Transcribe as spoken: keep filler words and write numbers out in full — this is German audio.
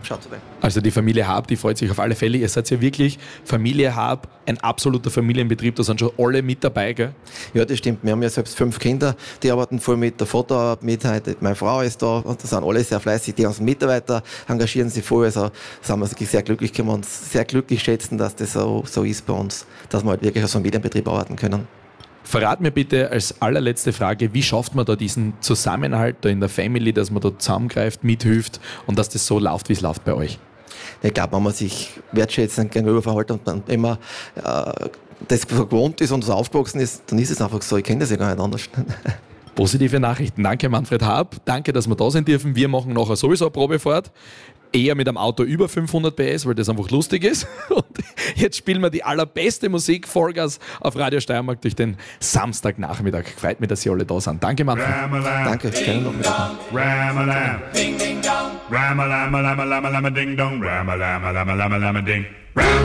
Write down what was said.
schaut vorbei. Also die Familie Haab, die freut sich auf alle Fälle. Ihr seid ja wirklich Familie Haab, ein absoluter Familienbetrieb, da sind schon alle mit dabei, gell? Ja, das stimmt. Wir haben ja selbst fünf Kinder, die arbeiten voll mit, der Vater arbeitet mit, heute meine Frau ist da und da sind alle sehr fleißig. Die ganzen Mitarbeiter engagieren sich voll. Also sind wir wirklich sehr glücklich, können wir uns sehr glücklich schätzen, dass das so, so ist bei uns, dass wir halt wirklich als Familienbetrieb arbeiten können. Verrat mir bitte als allerletzte Frage, wie schafft man da diesen Zusammenhalt da in der Family, dass man da zusammengreift, mithilft und dass das so läuft, wie es läuft bei euch? Ich glaube, wenn man sich wertschätzend gegenüber verhält und dann immer äh, das so gewohnt ist und so aufgewachsen ist, dann ist es einfach so. Ich kenne das ja gar nicht anders. Positive Nachrichten. Danke Manfred Haab. Danke, dass wir da sein dürfen. Wir machen nachher sowieso eine Probefahrt. Eher mit einem Auto über fünfhundert P S, weil das einfach lustig ist. Und jetzt spielen wir die allerbeste Musik, Vollgas auf Radio Steiermark durch den Samstagnachmittag. Freut mich, dass Sie alle da sind. Danke Manfred. Danke, ich kenne noch mit. Ram-a-lam, ding ding dong. Ram-a-lam, lam lam lam lam ding dong. Ram-a-lam, lam lam lam ding.